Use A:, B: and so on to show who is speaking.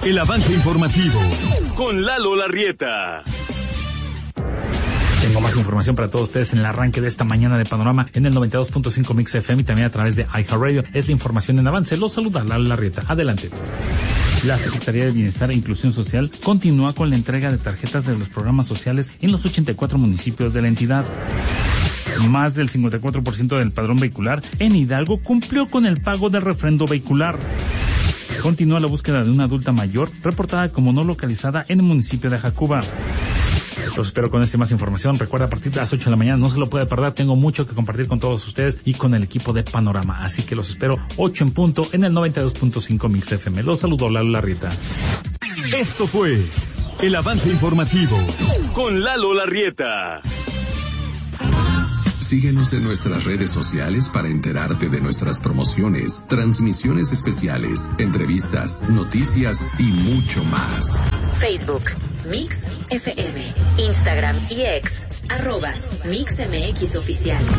A: El avance informativo con Lalo Larrieta.
B: Tengo más información para todos ustedes en el arranque de esta mañana de Panorama en el 92.5 Mix FM y también a través de iHeartRadio. Es la información en avance. Los saluda Lalo Larrieta. Adelante. La Secretaría de Bienestar e Inclusión Social continúa con la entrega de tarjetas de los programas sociales en los 84 municipios de la entidad. Más del 54% del padrón vehicular en Hidalgo cumplió con el pago del refrendo vehicular. Continúa la búsqueda de una adulta mayor reportada como no localizada en el municipio de Jacuba. Los espero con esta y más información. Recuerda, a partir de las 8 de la mañana, no se lo puede perder. Tengo mucho que compartir con todos ustedes y con el equipo de Panorama. Así que los espero 8 en punto en el 92.5 Mix FM. Los saludo, Lalo Larrieta.
A: Esto fue el avance informativo con Lalo Larrieta.
C: Síguenos en nuestras redes sociales para enterarte de nuestras promociones, transmisiones especiales, entrevistas, noticias y mucho más.
D: Facebook, Mix FM, Instagram y X, @MixMX Oficial.